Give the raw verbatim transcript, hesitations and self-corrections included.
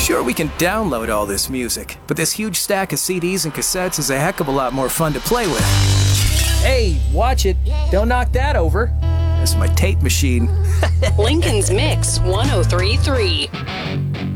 Sure, we can download all this music, but this huge stack of C Ds and cassettes is a heck of a lot more fun to play with. Hey, watch it. Don't knock that over. It's my tape machine. Lincoln's Mix one oh three point three.